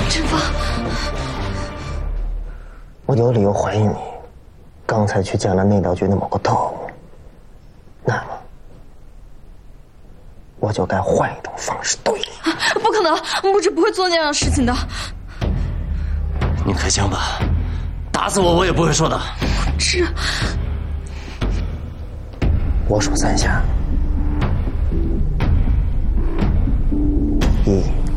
陈峰， 我有理由怀疑你刚才去见了内调局的某个特务，那么我就该换一种方式对你。 不可能，木之不会做那样的事情的。 你开枪吧，打死我也不会说的。 这， 我数3下，1。